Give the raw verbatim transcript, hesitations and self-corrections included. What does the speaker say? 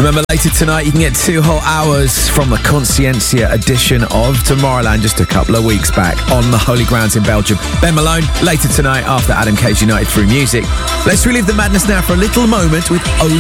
Remember, later tonight you can get two whole hours from the Consciencia edition of Tomorrowland just a couple of weeks back on the Holy Grounds in Belgium. Ben Malone later tonight after Adam K's United Through Music. Let's relive the madness now for a little moment with